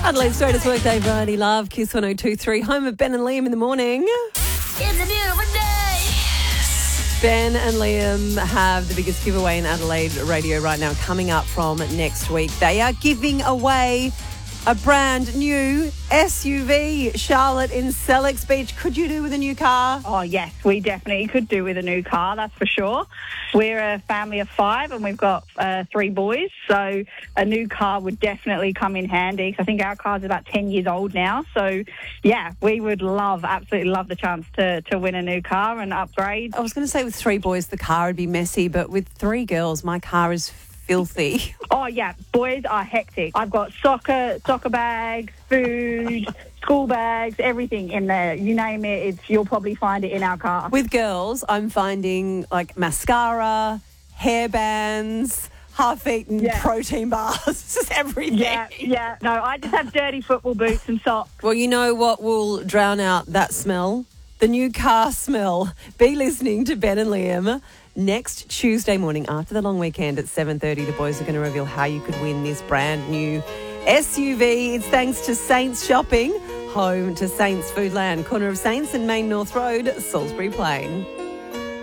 Adelaide's greatest workday variety love, Kiss 102.3, home of Ben and Liam in the morning. It's a beautiful day. Ben and Liam have the biggest giveaway in Adelaide radio right now coming up from next week. They are giving away a brand new SUV, Charlotte, in Sellex Beach. Could you do with a new car? Oh, yes, we definitely could do with a new car, that's for sure. We're a family of 5 and we've got 3 boys, so a new car would definitely come in handy because I think our car's about 10 years old now. So, yeah, we would absolutely love the chance to win a new car and upgrade. I was going to say with 3 boys the car would be messy, but with 3 girls my car is filthy. Oh, yeah, boys are hectic. I've got soccer bags, food, school bags, everything in there. You name it, you'll probably find it in our car. With girls, I'm finding like mascara, hairbands, half-eaten protein bars, just everything. Yeah. No, I just have dirty football boots and socks. Well, you know what will drown out that smell? The new car smell. Be listening to Ben and Liam next Tuesday morning after the long weekend at 7:30. The boys are going to reveal how you could win this brand new SUV. It's thanks to Saints Shopping, home to Saints Foodland, corner of Saints and Main North Road, Salisbury Plain.